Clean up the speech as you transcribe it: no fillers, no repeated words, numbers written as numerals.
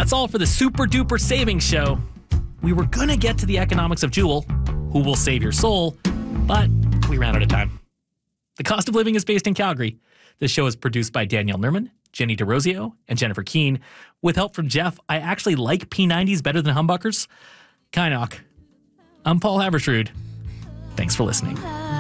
That's all for the Super Duper Savings Show. We were going to get to the economics of Jewel, who will save your soul, but we ran out of time. The Cost of Living is based in Calgary. This show is produced by Danielle Nerman, Jenny DeRosio, and Jennifer Keane. With help from Jeff, I actually like P90s better than humbuckers. Kynoch. I'm Paul Habersrud. Thanks for listening.